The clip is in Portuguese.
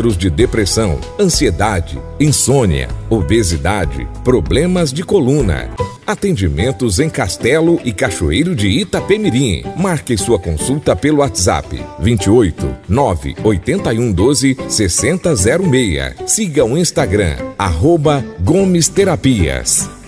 quadros de depressão, ansiedade, insônia, obesidade, problemas de coluna. Atendimentos em Castelo e Cachoeiro de Itapemirim. Marque sua consulta pelo WhatsApp 28 981 12 6006. Siga o Instagram @Gomes Terapias.